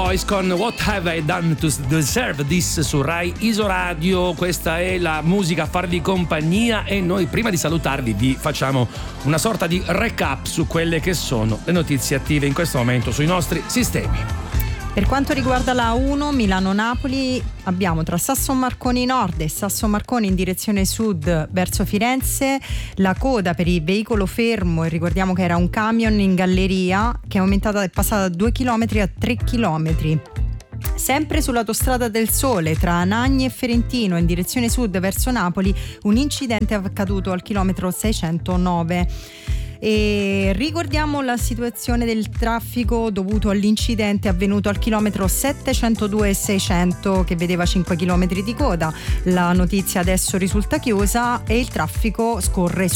Boys con What Have I Done to Deserve This su Rai Isoradio. Questa è la musica a farvi compagnia e noi prima di salutarvi vi facciamo una sorta di recap su quelle che sono le notizie attive in questo momento sui nostri sistemi. Per quanto riguarda la A1 Milano-Napoli, abbiamo tra Sasso Marconi Nord e Sasso Marconi in direzione sud verso Firenze la coda per il veicolo fermo, e ricordiamo che era un camion in galleria, che è passata da 2 km a 3 km. Sempre sull'autostrada del Sole tra Anagni e Ferentino in direzione sud verso Napoli, un incidente è accaduto al chilometro 609. E ricordiamo la situazione del traffico dovuto all'incidente avvenuto al chilometro 702 e 600 che vedeva 5 km di coda. La notizia adesso risulta chiusa e il traffico scorre